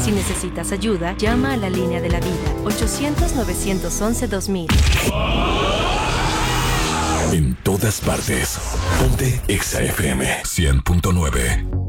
Si necesitas ayuda, llama a la línea de la vida, 800-911-2000. En todas partes. Ponte Exa FM 100.9.